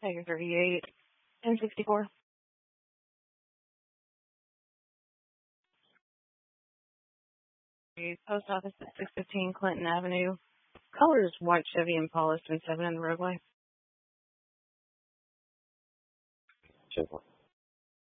Tiger 38 and 64. Post office at 615 Clinton Avenue. Color is white Chevy Impala, 7 in the roadway. Chevrolet.